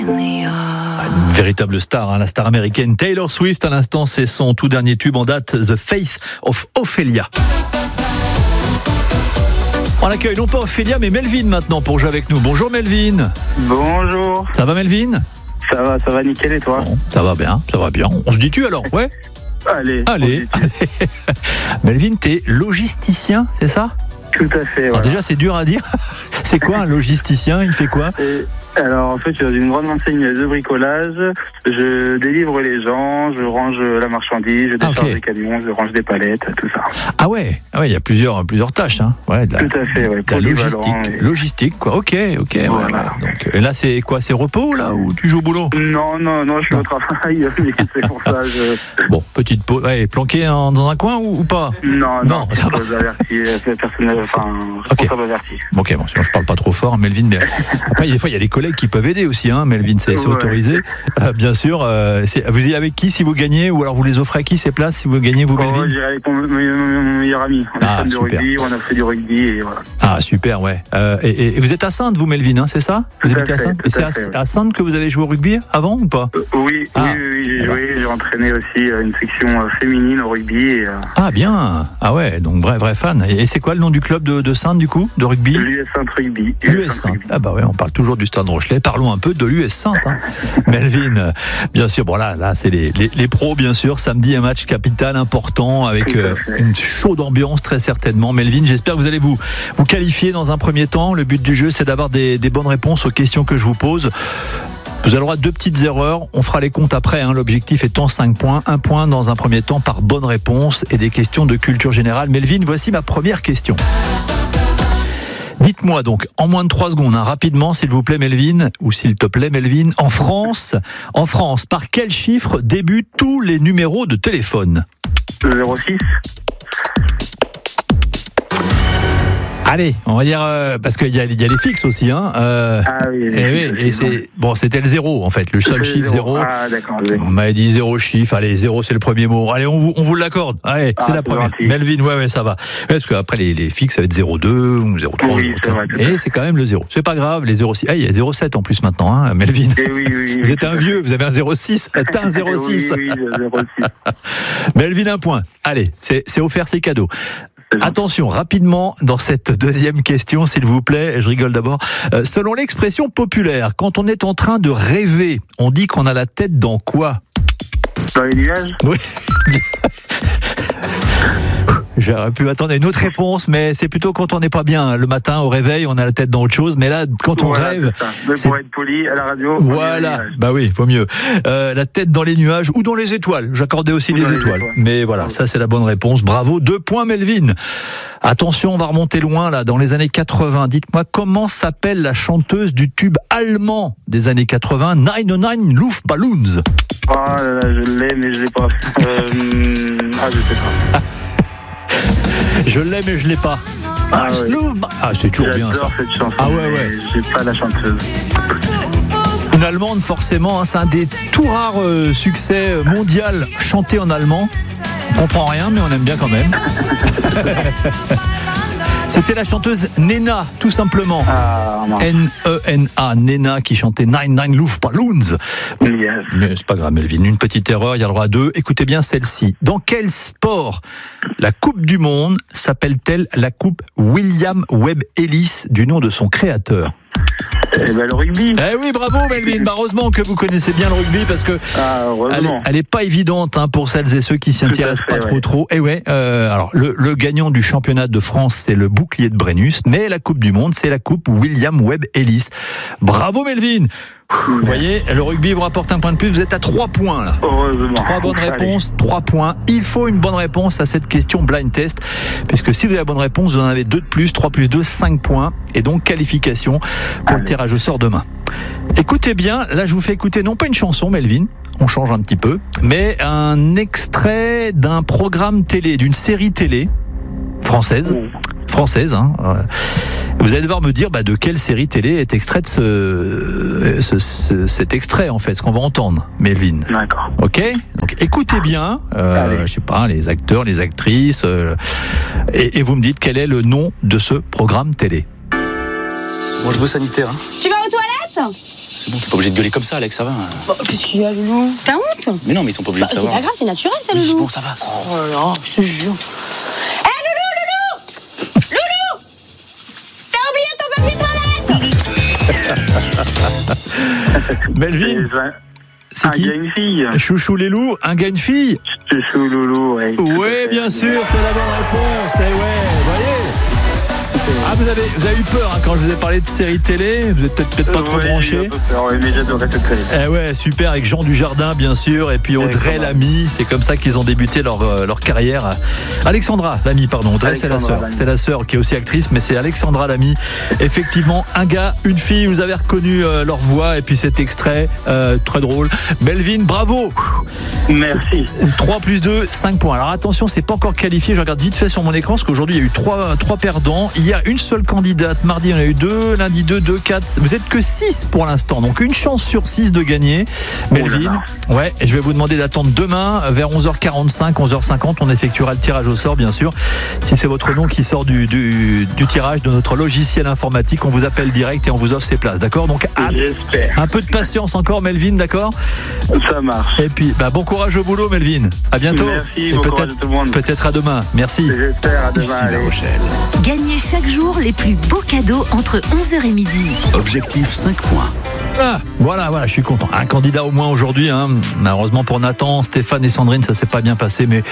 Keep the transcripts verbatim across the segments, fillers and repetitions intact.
Une véritable star, hein, la star américaine Taylor Swift. À l'instant, c'est son tout dernier tube en date, The Faith of Ophelia. On accueille non pas Ophélia, mais Melvin maintenant pour jouer avec nous. Bonjour Melvin. Bonjour. Ça va Melvin ? Ça va, ça va nickel et toi ? Bon, ça va bien, ça va bien. On se dit tu alors ? Ouais. Allez. Allez. Melvin, t'es logisticien, c'est ça ? Tout à fait. Alors voilà. déjà, c'est dur à dire. C'est quoi un logisticien ? Il fait quoi ? Et alors en fait, je suis dans une grande enseigne de bricolage. Je délivre les gens, je range la marchandise, je décharge Ah, okay. des camions, je range des palettes, tout ça. Ah ouais, ah ouais, il y a plusieurs, plusieurs tâches, hein. Ouais, de la, Tout à fait, ouais. de la logistique, Et... logistique, quoi. Ok, ok. Voilà. Ouais, ouais. Donc, et là, c'est quoi ? C'est repos là ou tu joues au boulot ? Non, non, non, je suis non. au travail, mais c'est pour ça. Je... Bon, petite pause. Ouais, planqué en, dans un coin ou, ou pas ? Non, non, non, ça va. Averti, personnel, enfin, okay. averti. Ok, bon, sinon je parle pas trop fort, Melvin. Mais après, des fois, il y a des collègues qui peuvent aider aussi, hein. Melvin, c'est, c'est ouais. autorisé, euh, bien sûr. Euh, c'est, vous y avec qui si vous gagnez, ou alors vous les offrez à qui ces places si vous gagnez vous, Melvin ? Oh, j'irai avec mon, mon, mon meilleur ami. On ah, est fan de rugby, on a fait du rugby et voilà. Ah super, ouais. Euh, et, et vous êtes à Saintes, vous, Melvin, hein, c'est ça ? Tout Vous à habitez fait, à Saintes ? tout Et c'est à à, fait, ouais. à Saintes que vous avez joué au rugby avant ou pas ? euh, Oui, ah. oui, oui, j'ai joué. J'ai entraîné aussi une section féminine au rugby. Et, euh... Ah bien. Ah ouais, donc vrai, vrai fan. Et c'est quoi le nom du club de, de Saintes du coup, de rugby ? L'U S Saintes Rugby. L'U S Saintes. Ah bah ouais, on parle toujours du Stade Rochelet. Parlons un peu de l'U S Saintes. Hein. Melvin, bien sûr. Bon là, là c'est les, les, les pros, bien sûr. Samedi, un match capital important avec euh, une chaude ambiance très certainement. Melvin, j'espère que vous allez vous vous qualifier dans un premier temps. Le but du jeu, c'est d'avoir des, des bonnes réponses aux questions que je vous pose. Vous avez le droit à deux petites erreurs, on fera les comptes après, hein. L'objectif étant cinq points, un point dans un premier temps par bonne réponse et des questions de culture générale. Melvin, voici ma première question. Dites-moi donc, en moins de trois secondes, hein, rapidement s'il vous plaît Melvin, ou s'il te plaît Melvin, en France, en France, par quel chiffre débutent tous les numéros de téléphone ? zéro six. Allez, on va dire euh, parce qu'il y a, y a les fixes aussi, hein. Euh, ah oui. Et, oui, et c'est bon, c'était le zéro en fait, le seul chiffre zéro. Ah d'accord. On m'avait dit zéro chiffre. Allez, zéro c'est le premier mot. Allez, on vous, on vous l'accorde. Allez, ah, c'est la première. Gentil. Melvin, ouais, ouais, ça va. Parce qu'après les, les fixes, ça va être zéro deux ou zéro trois. Oui, c'est vrai, et c'est quand même le zéro. C'est pas grave, les zéro six. Ah, il y a zéro sept en plus maintenant, hein, Melvin. Et oui, oui, vous oui, êtes un vieux, vous avez un zéro six. T'as un zéro six. Oui, oui, zéro six. Melvin, un point. Allez, c'est, c'est offert, c'est cadeau. Attention, rapidement, dans cette deuxième question, s'il vous plaît, je rigole d'abord. Euh, selon l'expression populaire, quand on est en train de rêver, on dit qu'on a la tête dans quoi ? Dans les nuages ? Oui. J'aurais pu attendre une autre réponse, mais c'est plutôt quand on n'est pas bien. Le matin, au réveil, on a la tête dans autre chose. Mais là, quand on voilà, rêve... Mais pour être poli, à la radio... Voilà, bah oui, vaut mieux. Euh, la tête dans les nuages ou dans les étoiles. J'accordais aussi les étoiles. les étoiles. Mais voilà, ça c'est la bonne réponse. Bravo, deux points Melvin. Attention, on va remonter loin, là, dans les années quatre-vingts. Dites-moi, comment s'appelle la chanteuse du tube allemand des années quatre-vingts, quatre-vingt-dix-neuf Luftballons ? Ah là là, je l'ai, mais je l'ai pas. Euh, ah, je sais pas. Je l'ai, mais je l'ai pas. Ah, ouais. Ah, c'est toujours J'adore bien ça. Cette chanson, ah ouais, ouais. J'ai pas la chanteuse. Une allemande, forcément, hein, c'est un des tout rares euh, succès mondiaux chantés en allemand. On comprend rien, mais on aime bien quand même. C'était la chanteuse Nena, tout simplement. Ah, N E N A, Nena, qui chantait quatre-vingt-dix-neuf Luftballons. Yes. Mais c'est pas grave, Melvin. Une petite erreur, il y a le droit à deux. Écoutez bien celle-ci. Dans quel sport la Coupe du Monde s'appelle-t-elle la Coupe William Webb Ellis, du nom de son créateur ? Eh ben, le rugby. Eh oui, bravo Melvin. Bah, heureusement que vous connaissez bien le rugby parce que ah, elle, est, elle est pas évidente hein, pour celles et ceux qui s'y intéressent pas trop ouais. trop. Et ouais. Euh, alors le, le gagnant du championnat de France c'est le Bouclier de Brennus, mais la Coupe du Monde c'est la Coupe William Webb Ellis. Bravo Melvin. Vous voyez, le rugby vous rapporte un point de plus. Vous êtes à trois points là. Heureusement. Trois bonnes réponses, trois points. Il faut une bonne réponse à cette question blind test, puisque si vous avez la bonne réponse, vous en avez deux de plus, trois plus deux, cinq points, et donc qualification pour Allez. le tirage au sort demain. Écoutez bien, là je vous fais écouter non pas une chanson, Melvin, on change un petit peu, mais un extrait d'un programme télé, d'une série télé française. Oh. Française, hein. Vous allez devoir me dire bah, de quelle série télé est extrait de ce, ce, ce, cet extrait en fait, ce qu'on va entendre, Melvin. D'accord. Ok. Donc écoutez bien, euh, je sais pas, les acteurs, les actrices, euh, et, et vous me dites quel est le nom de ce programme télé. Bon, je veux sanitaire. Hein. Tu vas aux toilettes ? C'est bon, t'es pas obligé de gueuler comme ça, Alex, ça va. Bah, qu'est-ce qu'il y a, Loulou? T'as honte? Mais non, mais ils sont pas obligés bah, de savoir. C'est pas grave, c'est naturel, ça, Loulou. Bon, ça va. Ça va. Oh là là, je te jure. Hé, hey, Loulou, Loulou Loulou, t'as oublié ton papier toilette? Melvin, c'est un qui? gars, une fille. Chouchou les loups, un gars, une fille? Chouchou Loulou, ouais. Oui, bien sûr, c'est la bonne réponse. Et ouais, vous voyez. Ah, vous avez, vous avez eu peur hein, quand je vous ai parlé de série télé. Vous êtes peut-être, peut-être pas trop ouais, branché. j'ai un peu peur, ouais, mais j'adorais cette série. Eh ouais, super, avec Jean Dujardin, bien sûr, et puis Audrey Lamy. C'est comme ça qu'ils ont débuté leur, euh, leur carrière. Alexandra Lamy, pardon. Audrey, c'est la sœur. C'est la sœur qui est aussi actrice, mais c'est Alexandra Lamy. Effectivement, un gars, une fille. Vous avez reconnu euh, leur voix, et puis cet extrait, euh, très drôle. Melvin, bravo. Merci. trois plus deux, cinq points. Alors attention, c'est pas encore qualifié. Je regarde vite fait sur mon écran, parce qu'aujourd'hui, il y a eu trois, trois perdants. Hier, une seule candidate. Mardi, il y en a eu deux. Lundi, deux, deux, quatre. Vous êtes que six pour l'instant. Donc, une chance sur six de gagner. Melvin. Ouais. Et je vais vous demander d'attendre demain, vers onze heures quarante-cinq, onze heures cinquante. On effectuera le tirage au sort, bien sûr. Si c'est votre nom qui sort du, du, du tirage de notre logiciel informatique, on vous appelle direct et on vous offre ses places. D'accord? Donc, J'espère. Un peu de patience encore, Melvin, d'accord? Ça marche. Et puis, bah, bon courage au boulot, Melvin. À bientôt. Merci, et bon peut-être, courage à tout le monde. peut-être à demain. Merci. J'espère, à demain. Ici, allez. La Rochelle. Gagnez chaque jour les plus beaux cadeaux entre onze heures et midi. Objectif cinq points. Ah, voilà, voilà, je suis content. Un candidat au moins aujourd'hui. Hein. Malheureusement pour Nathan, Stéphane et Sandrine, ça s'est pas bien passé, mais.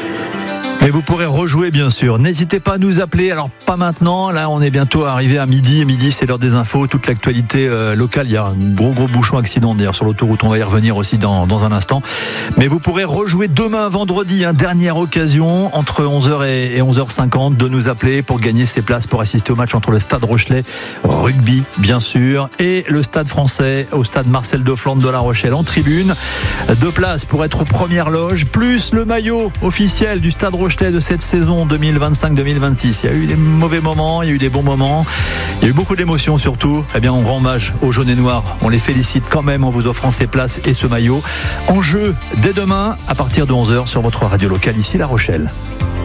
Mais vous pourrez rejouer, bien sûr. N'hésitez pas à nous appeler. Alors, pas maintenant. Là, on est bientôt arrivé à midi. Midi, c'est l'heure des infos. Toute l'actualité euh, locale. Il y a un gros, gros bouchon accident, d'ailleurs, sur l'autoroute. On va y revenir aussi dans, dans un instant. Mais vous pourrez rejouer demain, vendredi. Hein, dernière occasion, entre onze heures et onze heures cinquante, de nous appeler pour gagner ces places pour assister au match entre le Stade Rochelais Rugby, bien sûr, et le Stade Français au Stade Marcel de Flandre de La Rochelle en tribune. Deux places pour être aux premières loges, plus le maillot officiel du Stade Rochelais de cette saison deux mille vingt-cinq deux mille vingt-six. Il y a eu des mauvais moments, il y a eu des bons moments, il y a eu beaucoup d'émotions surtout. Eh bien, on rend hommage aux jaunes et noirs. On les félicite quand même en vous offrant ces places et ce maillot. En jeu dès demain à partir de onze heures sur votre radio locale ici La Rochelle.